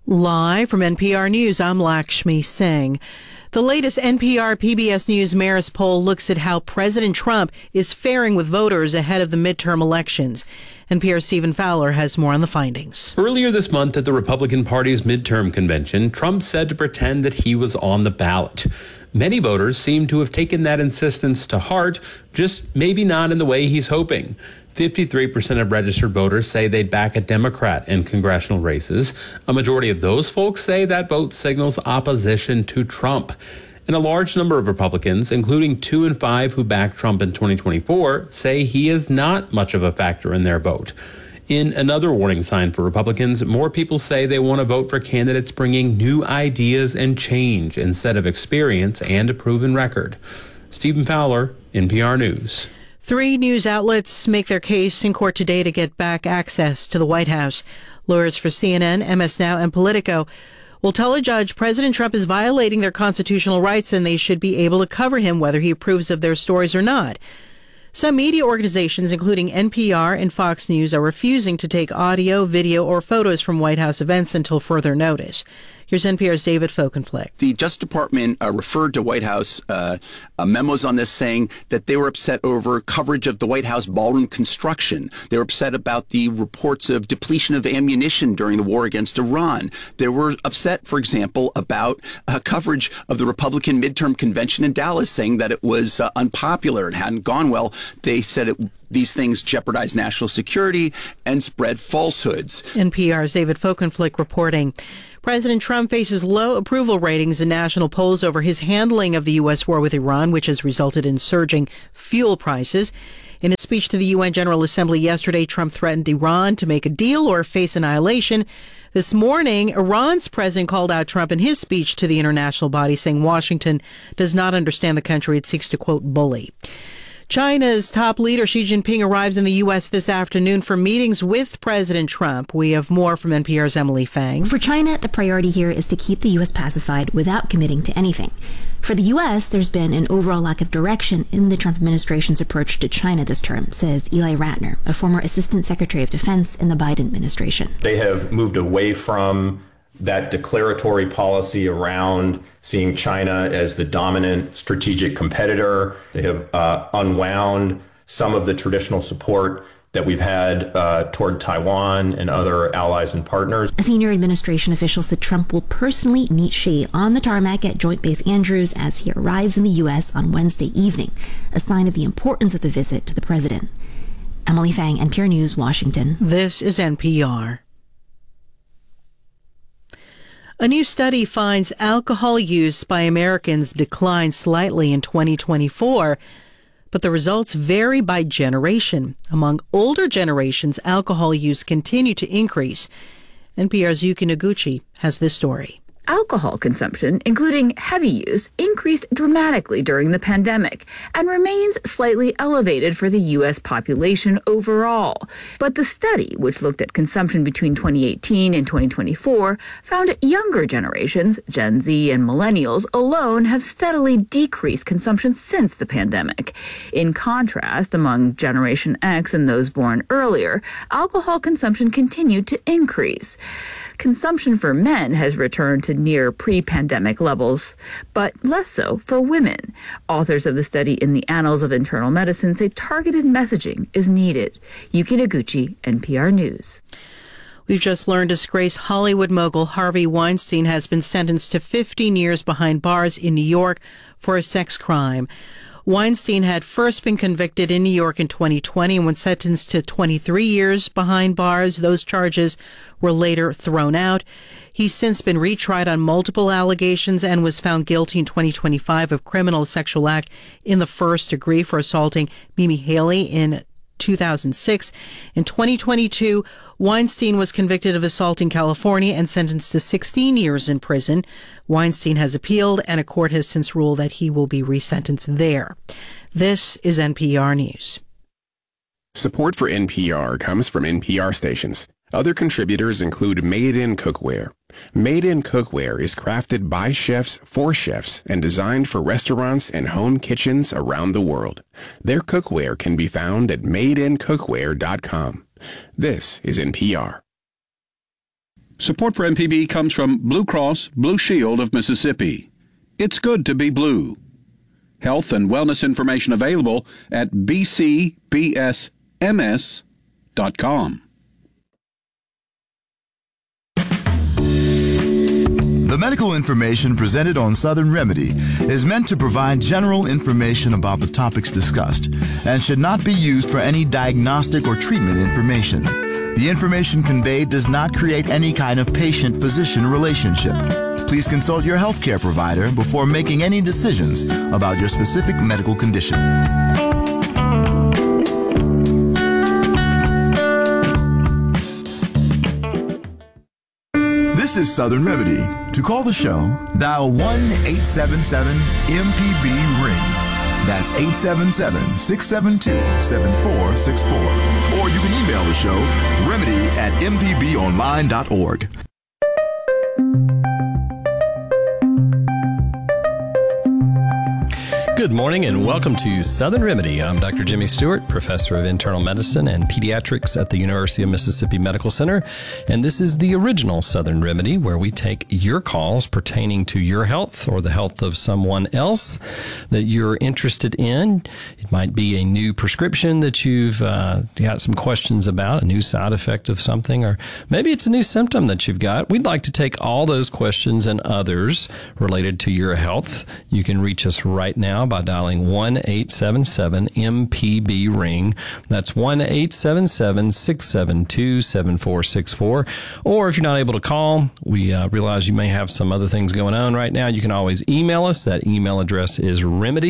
Live from NPR News, I'm Lakshmi Singh. The latest NPR PBS News Marist poll looks at how President Trump is faring with voters ahead of the midterm elections. NPR's Stephen Fowler has more on the findings. Earlier this month at the Republican Party's midterm convention, Trump said to pretend that he was on the ballot. Many voters seem to have taken that insistence to heart, just maybe not in the way he's hoping. 53% of registered voters say they'd back a Democrat in congressional races. A majority of those folks say that vote signals opposition to Trump. And a large number of Republicans, including 2 in 5 who backed Trump in 2024, say he is not much of a factor in their vote. In another warning sign for Republicans, more people say they want to vote for candidates bringing new ideas and change instead of experience and a proven record. Stephen Fowler, NPR News. 3 news outlets make their case in court today to get back access to the White House. Lawyers for CNN, MS Now, and Politico will tell a judge President Trump is violating their constitutional rights and they should be able to cover him whether he approves of their stories or not. Some media organizations, including NPR and Fox News, are refusing to take audio, video, or photos from White House events until further notice. Here's NPR's David Folkenflik. The Justice Department referred to White House memos on this, saying that they were upset over coverage of the White House ballroom construction. They were upset about the reports of depletion of ammunition during the war against Iran. They were upset, for example, about coverage of the Republican midterm convention in Dallas, saying that it was unpopular and hadn't gone well. They said these things jeopardize national security and spread falsehoods. NPR's David Folkenflik reporting. President Trump faces low approval ratings in national polls over his handling of the U.S. war with Iran, which has resulted in surging fuel prices. In his speech to the UN General Assembly yesterday, Trump threatened Iran to make a deal or face annihilation. This morning, Iran's president called out Trump in his speech to the international body, saying Washington does not understand the country it seeks to, quote, bully. China's top leader Xi Jinping arrives in the U.S. this afternoon for meetings with President Trump. We have more from NPR's Emily Fang. For China, the priority here is to keep the U.S. pacified without committing to anything. For the U.S., there's been an overall lack of direction in the Trump administration's approach to China this term, says Eli Ratner, a former Assistant Secretary of Defense in the Biden administration. They have moved away from that declaratory policy around seeing China as the dominant strategic competitor. They have unwound some of the traditional support that we've had toward Taiwan and other allies and partners. A senior administration official said Trump will personally meet Xi on the tarmac at Joint Base Andrews as he arrives in the U.S. on Wednesday evening, a sign of the importance of the visit to the president. Emily Fang, NPR News, Washington. This is NPR. A new study finds alcohol use by Americans declined slightly in 2024, but the results vary by generation. Among older generations, alcohol use continued to increase. NPR's Yuki Noguchi has this story. Alcohol consumption, including heavy use, increased dramatically during the pandemic and remains slightly elevated for the U.S. population overall. But the study, which looked at consumption between 2018 and 2024, found younger generations, Gen Z and millennials alone, have steadily decreased consumption since the pandemic. In contrast, among Generation X and those born earlier, alcohol consumption continued to increase. Consumption for men has returned to near pre-pandemic levels, but less so for women. Authors of the study in the Annals of Internal Medicine say targeted messaging is needed. Yuki Noguchi, NPR News. We've just learned disgraced Hollywood mogul Harvey Weinstein has been sentenced to 15 years behind bars in New York for a sex crime. Weinstein had first been convicted in New York in 2020 and was sentenced to 23 years behind bars. Those charges were later thrown out. He's since been retried on multiple allegations and was found guilty in 2025 of criminal sexual act in the first degree for assaulting Mimi Haley in 2006. In 2022, Weinstein was convicted of assaulting California and sentenced to 16 years in prison. Weinstein has appealed, and a court has since ruled that he will be resentenced there. This is NPR News. Support for NPR comes from NPR stations. Other contributors include Made In Cookware. Made In Cookware is crafted by chefs for chefs and designed for restaurants and home kitchens around the world. Their cookware can be found at madeincookware.com. This is NPR. Support for MPB comes from Blue Cross Blue Shield of Mississippi. It's good to be blue. Health and wellness information available at bcbsms.com. The medical information presented on Southern Remedy is meant to provide general information about the topics discussed and should not be used for any diagnostic or treatment information. The information conveyed does not create any kind of patient-physician relationship. Please consult your healthcare provider before making any decisions about your specific medical condition. This is Southern Remedy. To call the show, dial 1-877-MPB-RING. That's 877-672-7464. Or you can email the show, remedy@mpbonline.org. Good morning and welcome to Southern Remedy. I'm Dr. Jimmy Stewart, professor of internal medicine and pediatrics at the University of Mississippi Medical Center. And this is the original Southern Remedy, where we take your calls pertaining to your health or the health of someone else that you're interested in. It might be a new prescription that you've got some questions about, a new side effect of something, or maybe it's a new symptom that you've got. We'd like to take all those questions and others related to your health. You can reach us right now by dialing 1-877-MPB-RING. That's 1-877-672-7464. Or if you're not able to call, we realize you may have some other things going on right now. You can always email us. That email address is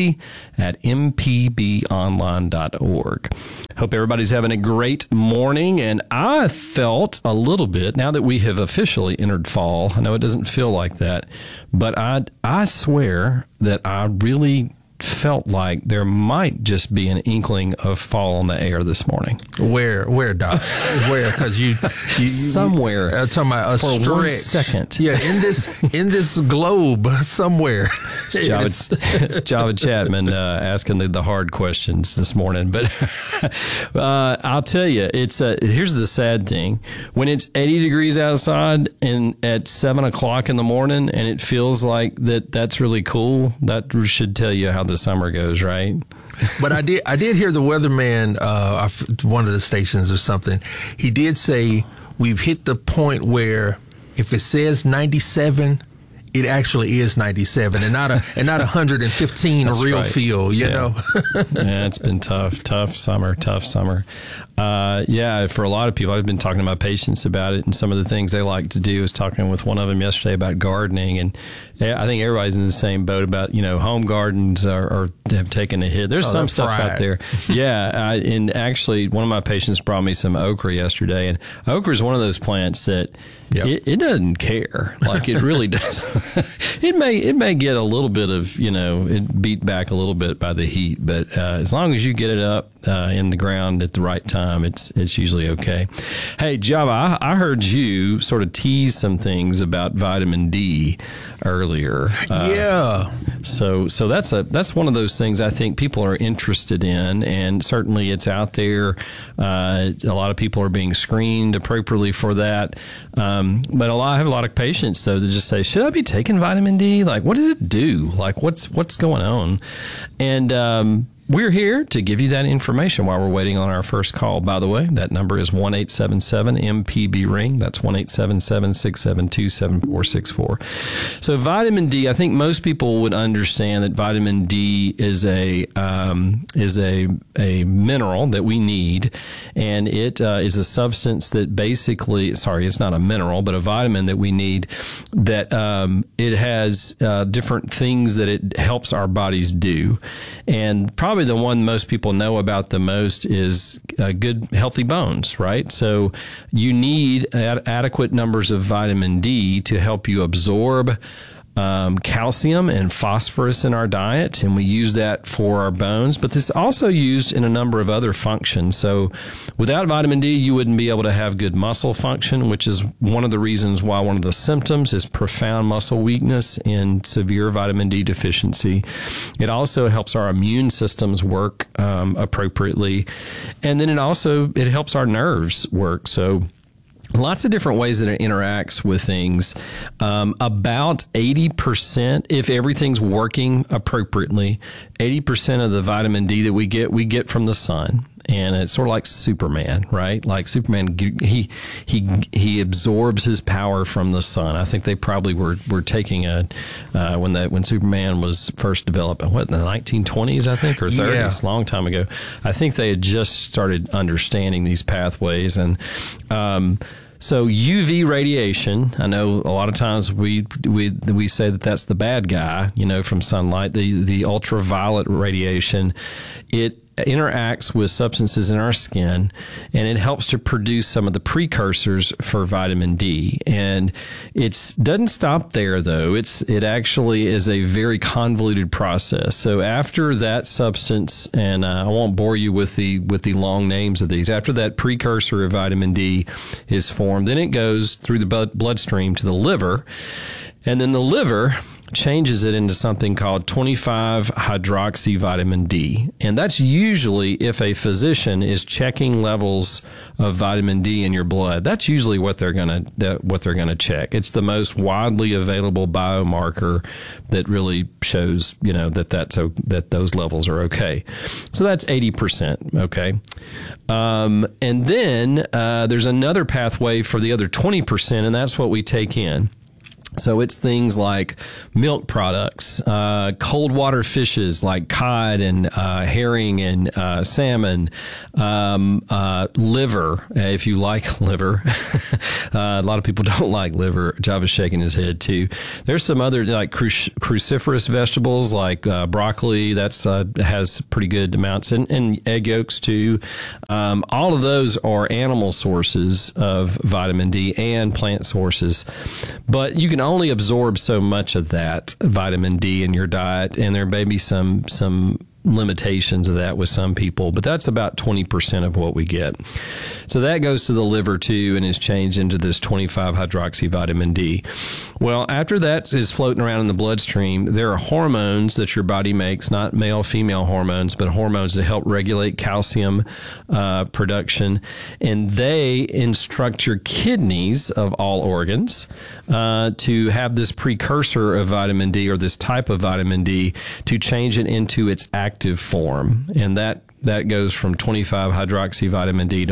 remedy@mpbonline.org. Hope everybody's having a great morning. And I felt a little bit, now that we have officially entered fall, I know it doesn't feel like that, but I swear that I really felt like there might just be an inkling of fall in the air this morning. Where, Doc? Where? Because you somewhere. Talking about a for stretch. 1 second. Yeah, in this globe somewhere. It's Java Chapman asking the hard questions this morning. But I'll tell you, here's the sad thing: when it's 80 degrees outside and at 7 o'clock in the morning, and it feels like that's really cool, that should tell you how the summer goes, right? But I did hear the weatherman, one of the stations or something. He did say we've hit the point where if it says 97, it actually is 97 and not 115 That's a real right. feel, you know? Yeah, it's been tough summer. For a lot of people, I've been talking to my patients about it, and some of the things they like to do. I was talking with one of them yesterday about gardening, and I think everybody's in the same boat about, home gardens have taken a hit. There's some stuff out there. Yeah. And actually one of my patients brought me some okra yesterday, and okra is one of those plants that it doesn't care. Like it really does. It may get a little bit of, it beat back a little bit by the heat, but as long as you get it up in the ground at the right time, it's usually okay. Hey, Java, I heard you sort of tease some things about vitamin D earlier. So that's one of those things I think people are interested in, and certainly it's out there. A lot of people are being screened appropriately for that. But I have a lot of patients though that just say, should I be taking vitamin D? Like, what does it do? Like, what's going on? And we're here to give you that information while we're waiting on our first call. By the way, that number is 1-877-MPB-RING. That's 1-877-672-7464. So vitamin D, I think most people would understand that vitamin D is a mineral that we need, and it is a substance that basically, it's not a mineral, but a vitamin that we need, that it has different things that it helps our bodies do. And probably the one most people know about the most is good, healthy bones, right? So you need adequate numbers of vitamin D to help you absorb calcium and phosphorus in our diet, and we use that for our bones, but this is also used in a number of other functions. So without vitamin D, you wouldn't be able to have good muscle function, which is one of the reasons why one of the symptoms is profound muscle weakness in severe vitamin D deficiency. It also helps our immune systems work appropriately, and then it helps our nerves work. So lots of different ways that it interacts with things. About 80%, if everything's working appropriately, 80% of the vitamin D that we get from the sun. And it's sort of like Superman, right? Like Superman, he absorbs his power from the sun. I think they probably were taking when Superman was first developed, in the 1920s, I think, or 30s, long time ago. I think they had just started understanding these pathways. And so UV radiation, I know a lot of times we say that that's the bad guy, from sunlight. The ultraviolet radiation, it interacts with substances in our skin, and it helps to produce some of the precursors for vitamin D. And it doesn't stop there, though. It actually is a very convoluted process. So after that substance, and I won't bore you with the long names of these, after that precursor of vitamin D is formed, then it goes through the bloodstream to the liver, and then the liver changes it into something called 25-hydroxy vitamin D. And that's usually if a physician is checking levels of vitamin D in your blood. That's usually what they're going to check. It's the most widely available biomarker that really shows, that those levels are okay. So that's 80%, okay? And then there's another pathway for the other 20%, and that's what we take in. So it's things like milk products, cold water fishes like cod and herring and salmon, liver, if you like liver. A lot of people don't like liver. Java's shaking his head too. There's some other like cruciferous vegetables like broccoli. That's has pretty good amounts, and egg yolks too. All of those are animal sources of vitamin D and plant sources, but you can only absorb so much of that vitamin D in your diet, and there may be some limitations of that with some people, but that's about 20% of what we get. So that goes to the liver too and is changed into this 25-hydroxy vitamin D. Well, after that is floating around in the bloodstream, there are hormones that your body makes, not male-female hormones, but hormones that help regulate calcium production, and they instruct your kidneys of all organs to have this precursor of vitamin D, or this type of vitamin D, to change it into its active form. And that goes from 25-hydroxy vitamin D to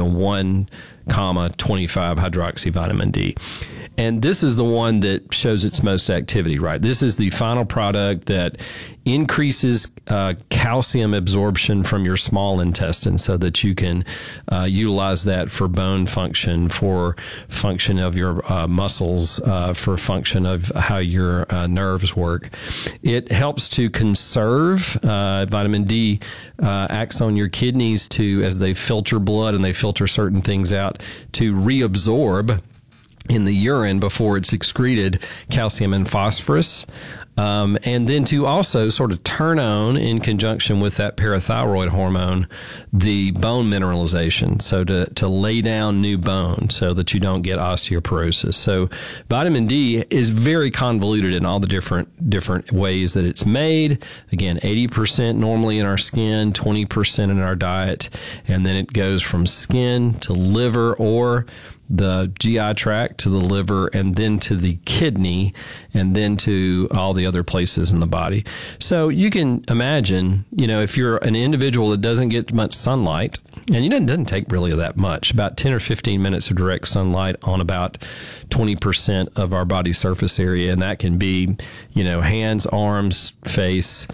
1,25-hydroxy vitamin D. And this is the one that shows its most activity, right? This is the final product that increases calcium absorption from your small intestine so that you can utilize that for bone function, for function of your muscles, for function of how your nerves work. It helps to conserve. Vitamin D acts on your kidneys as they filter blood and they filter certain things out, to reabsorb in the urine before it's excreted calcium and phosphorus. And then to also sort of turn on, in conjunction with that parathyroid hormone, the bone mineralization. So to lay down new bone so that you don't get osteoporosis. So vitamin D is very convoluted in all the different ways that it's made. Again, 80% normally in our skin, 20% in our diet, and then it goes from skin to liver, or the GI tract to the liver, and then to the kidney, and then to all the other places in the body. So you can imagine, if you're an individual that doesn't get much sunlight, and it doesn't take really that much, about 10 or 15 minutes of direct sunlight on about 20% of our body surface area, and that can be, hands, arms, face,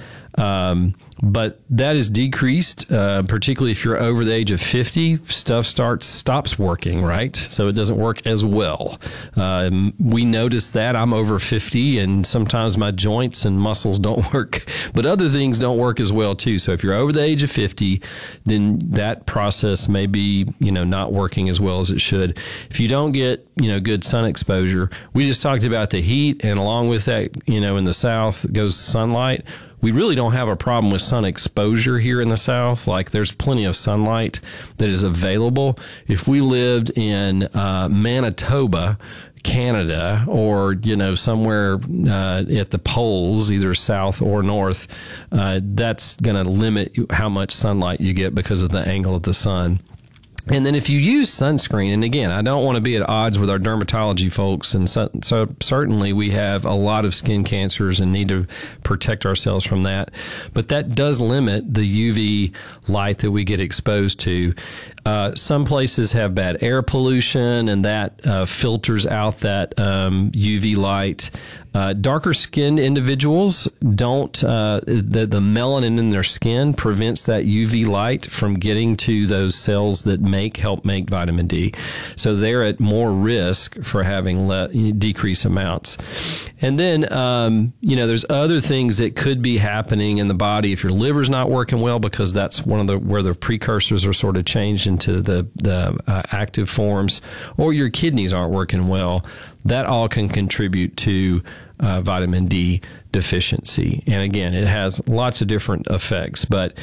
but that is decreased, particularly if you're over the age of 50. Stuff stops working, right? So it doesn't work as well. We notice that. I'm over 50, and sometimes my joints and muscles don't work, but other things don't work as well too. So if you're over the age of 50, then that process may be, not working as well as it should. If you don't get, good sun exposure, we just talked about the heat, and along with that, in the South goes sunlight. We really don't have a problem with sun exposure here in the South. Like, there's plenty of sunlight that is available. If we lived in Manitoba, Canada, or somewhere at the poles, either south or north, that's going to limit how much sunlight you get because of the angle of the sun. And then if you use sunscreen, and again, I don't want to be at odds with our dermatology folks, and so certainly we have a lot of skin cancers and need to protect ourselves from that. But that does limit the UV light that we get exposed to. Some places have bad air pollution, and that filters out that UV light. Darker skinned individuals don't, the melanin in their skin prevents that UV light from getting to those cells that help make vitamin D. So they're at more risk for having decreased amounts. And then, there's other things that could be happening in the body if your liver's not working well, because that's where the precursors are sort of changed into the active forms, or your kidneys aren't working well. That all can contribute to vitamin D deficiency. And again, it has lots of different effects. But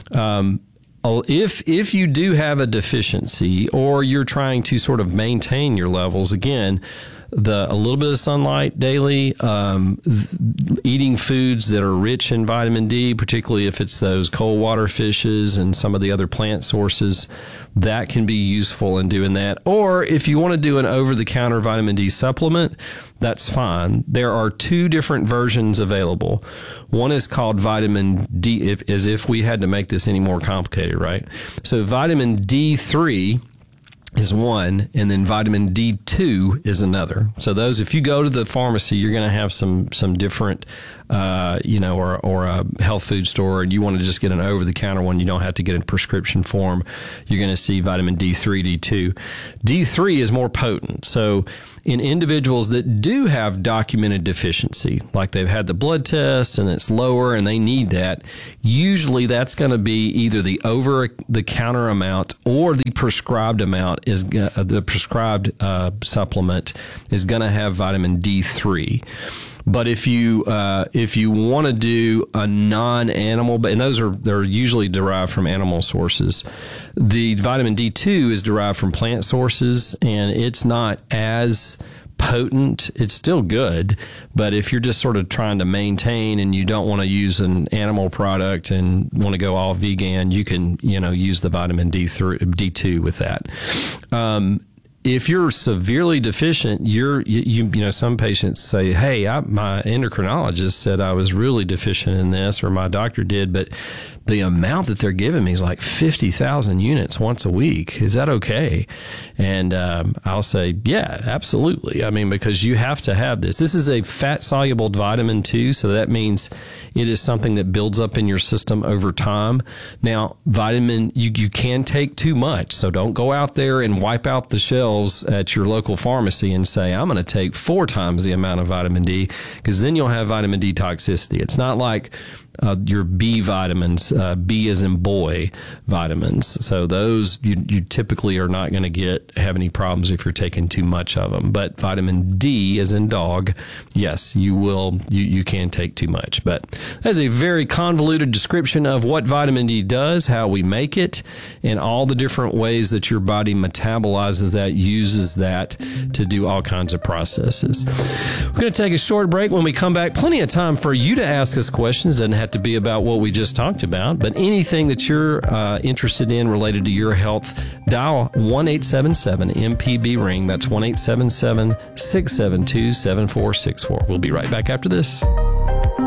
if you do have a deficiency, or you're trying to sort of maintain your levels, again, a little bit of sunlight daily, eating foods that are rich in vitamin D, particularly if it's those cold water fishes and some of the other plant sources, that can be useful in doing that. Or if you want to do an over-the-counter vitamin D supplement, that's fine. There are 2 different versions available. One is called vitamin D, as if we had to make this any more complicated, right? So vitamin D3 is one, and then vitamin D2 is another. So those, if you go to the pharmacy, you're going to have some different, or a health food store, and you want to just get an over-the-counter one, you don't have to get a prescription form. You're going to see vitamin D3, D2. D3 is more potent. So in individuals that do have documented deficiency, like they've had the blood test and it's lower and they need that, usually that's going to be either the over-the-counter amount or the prescribed amount is the prescribed supplement is going to have vitamin D3. But if you want to do a non-animal, and they're usually derived from animal sources, the vitamin D2 is derived from plant sources, and it's not as potent. It's still good, but if you're just sort of trying to maintain and you don't want to use an animal product and want to go all vegan, you can use the vitamin D2 with that. If you're severely deficient, some patients say, hey, my endocrinologist said I was really deficient in this, or my doctor did, but the amount that they're giving me is like 50,000 units once a week. Is that okay? And I'll say, yeah, absolutely. I mean, because you have to have this. This is a fat-soluble vitamin too, so that means it is something that builds up in your system over time. Now, vitamin, you can take too much, so don't go out there and wipe out the shelves at your local pharmacy and say, I'm going to take 4 times the amount of vitamin D, because then you'll have vitamin D toxicity. It's not like your B vitamins, B as in boy vitamins. So those you typically are not going to have any problems if you're taking too much of them. But vitamin D as in dog, yes, you will. You can take too much. But that's a very convoluted description of what vitamin D does, how we make it, and all the different ways that your body metabolizes that, uses that to do all kinds of processes. We're going to take a short break. When we come back, plenty of time for you to ask us questions. Doesn't have to be about what we just talked about, but anything that you're interested in related to your health, dial 1-877-MPB-RING. That's 1-877-672-7464. We'll be right back after this.